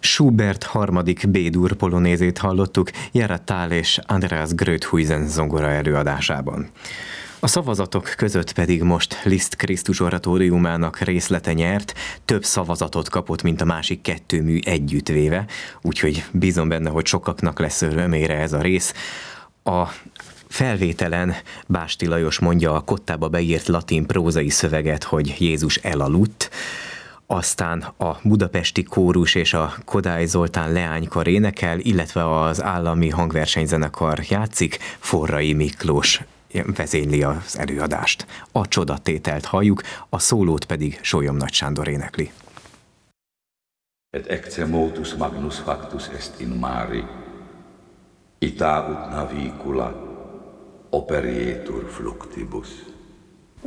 Schubert harmadik B-dur polonézét hallottuk Gerard Thal és Andreas Gröthuizen zongora előadásában. A szavazatok között pedig most Liszt Krisztus oratóriumának részlete nyert, több szavazatot kapott, mint a másik kettő mű együttvéve, úgyhogy bízom benne, hogy sokaknak lesz örömére ez a rész. A felvételen Básti Lajos mondja a kottába beírt latin prózai szöveget, hogy Jézus elaludt, aztán a budapesti kórus és a Kodály Zoltán leánykar énekel, illetve az állami hangversenyzenekar játszik, Forrai Miklós vezényli az előadást. A csodatételt halljuk, a szólót pedig Sólyom Nagy Sándor énekli. Et ecce motus magnus factus est in mari, ita ut navicula operietur fluctibus.